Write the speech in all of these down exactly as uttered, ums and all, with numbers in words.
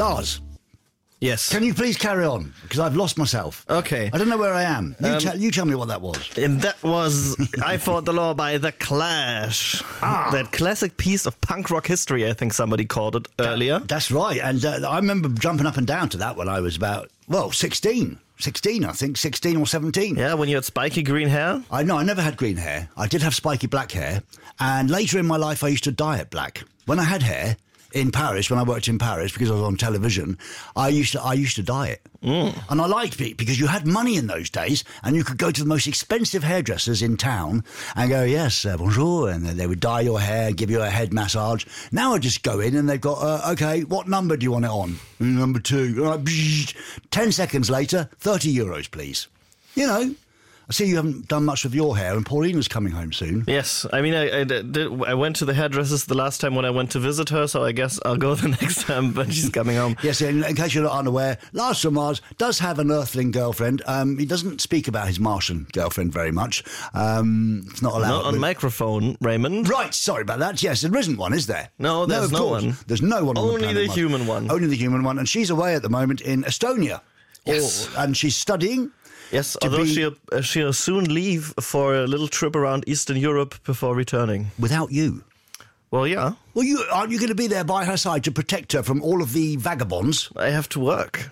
Lars, Yes. can you please carry on? Because I've lost myself. Okay. I don't know where I am. You, Um, te- you tell me what that was. And that was I Fought the Law by The Clash. Ah. That classic piece of punk rock history, I think somebody called it earlier. That's right. And uh, I remember jumping up and down to that when I was about, well, sixteen. sixteen, I think. sixteen or seventeen. Yeah, when you had spiky green hair. I know, I never had green hair. I did have spiky black hair. And later in my life, I used to dye it black. When I had hair in Paris, when I worked in Paris, because I was on television, I used to I used to dye it. Mm. And I liked it because you had money in those days and you could go to the most expensive hairdressers in town and go, yes, uh, bonjour, and then they would dye your hair, give you a head massage. Now I just go in and they've got, uh, okay, what number do you want it on? Number two. All right, bzzz. Ten seconds later, thirty euros, please. You know, I see you haven't done much with your hair, and Paulina's coming home soon. Yes, I mean, I, I, did, I went to the hairdressers the last time when I went to visit her, so I guess I'll go the next time when she's coming home. Yes, in, in case you're not unaware, Lars from Mars does have an Earthling girlfriend. Um, he doesn't speak about his Martian girlfriend very much. Um, it's not allowed. Not on with... microphone, Raymond. Right, sorry about that. Yes, there isn't one, is there? No, there's no, no course. one. There's no one on Only the planet the Mars. human one. Only the human one, and she's away at the moment in Estonia. Yes. Or, and she's studying. Yes, to although be- she'll, uh, she'll soon leave for a little trip around Eastern Europe before returning. Without you. Well, yeah, Well, you aren't you going to be there by her side to protect her from all of the vagabonds? I have to work.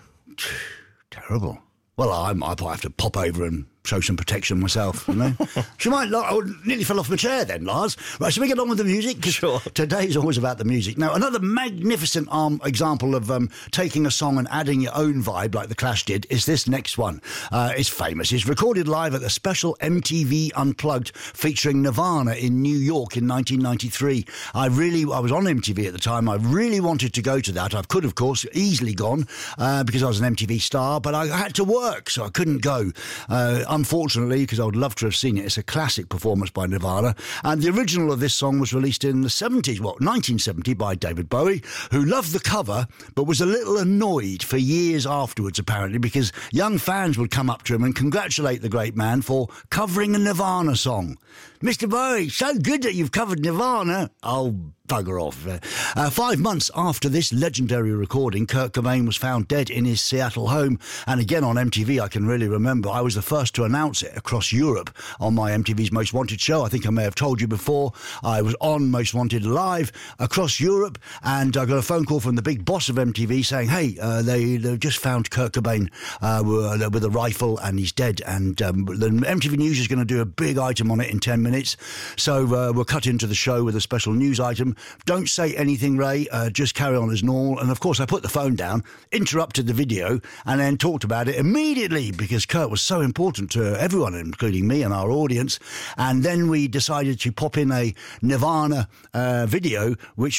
Terrible. Well, I might have to pop over and show some protection myself, you know. She might not. I nearly fell off my chair then, Lars. Right, shall we get on with the music? 'Cause Sure. Today's always about the music. Now, another magnificent um, example of um, taking a song and adding your own vibe like The Clash did is this next one. Uh, it's famous. It's recorded live at the special M T V Unplugged featuring Nirvana in New York in nineteen ninety-three. I really, I was on M T V at the time. I really wanted to go to that. I could, of course, easily gone uh, because I was an M T V star, but I had to work, so I couldn't go. Uh, unfortunately, because I would love to have seen it. It's a classic performance by Nirvana. And the original of this song was released in the seventies, well, nineteen seventy, by David Bowie, who loved the cover, but was a little annoyed for years afterwards, apparently, because young fans would come up to him and congratulate the great man for covering a Nirvana song. Mister Bowie, so good that you've covered Nirvana. Oh, bugger off. Uh, five months after this legendary recording, Kurt Cobain was found dead in his Seattle home. And again on M T V, I can really remember, I was the first to announce it across Europe on my M T V's Most Wanted show. I think I may have told you before. I was on Most Wanted live across Europe, and I got a phone call from the big boss of M T V saying, hey, uh, they, they just found Kurt Cobain uh, with, with a rifle and he's dead. And um, the M T V News is going to do a big item on it in ten minutes. So uh, we'll cut into the show with a special news item. Don't say anything, Ray. Uh, just carry on as normal. And, of course, I put the phone down, interrupted the video, and then talked about it immediately because Kurt was so important to everyone, including me and our audience. And then we decided to pop in a Nirvana uh, video, which